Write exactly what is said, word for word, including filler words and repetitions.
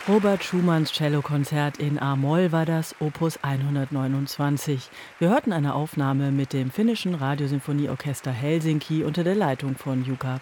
Robert Schumanns Cellokonzert in A-Moll war das, Opus hundertneunundzwanzig. Wir hörten eine Aufnahme mit dem finnischen Radiosinfonieorchester Helsinki unter der Leitung von Jukka